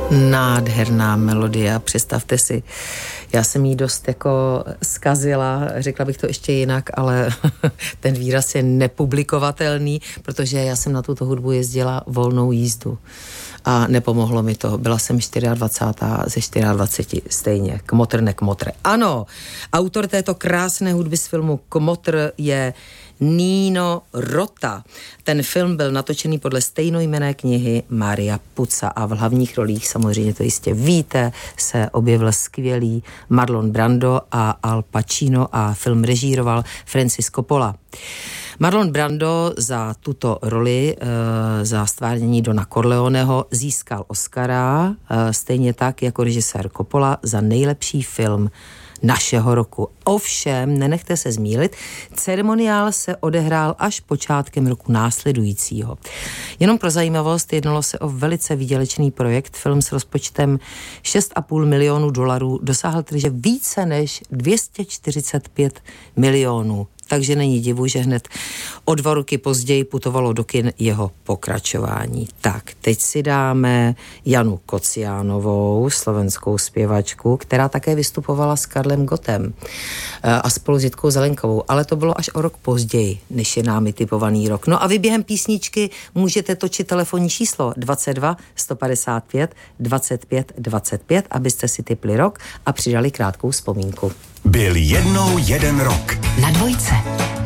Nádherná melodie, představte si, já jsem jí dost jako zkazila, řekla bych to ještě jinak, ale ten výraz je nepublikovatelný, protože já jsem na tuto hudbu jezdila volnou jízdu a nepomohlo mi to. Byla jsem 24. ze 24 stejně. Kmotr, nekmotr. Ano, autor této krásné hudby z filmu Kmotr je Nino Rota. Ten film byl natočený podle stejnojmenné knihy Maria Puza a v hlavních rolích, samozřejmě to jistě víte, se objevil skvělý Marlon Brando a Al Pacino a film režíroval Francis Coppola. Marlon Brando za tuto roli, za stvárnění Dona Corleoneho, získal Oscara, stejně tak jako režisér Coppola za nejlepší film našeho roku. Ovšem, nenechte se zmýlit, ceremoniál se odehrál až počátkem roku následujícího. Jenom pro zajímavost, jednalo se o velice výdělečný projekt. Film s rozpočtem $6,5 milionu dosáhl tržeb více než 245 milionů. Takže není divu, že hned o 2 roky později putovalo do kin jeho pokračování. Tak, teď si dáme Janu Kociánovou, slovenskou zpěvačku, která také vystupovala s Karlem Gottem a spolu s Jitkou Zelenkovou, ale to bylo až o rok později, než je námi typovaný rok. No a vy během písničky můžete točit telefonní číslo 22 155 25 25, abyste si tipli rok a přidali krátkou vzpomínku. Byl jednou jeden rok. Na dvojce.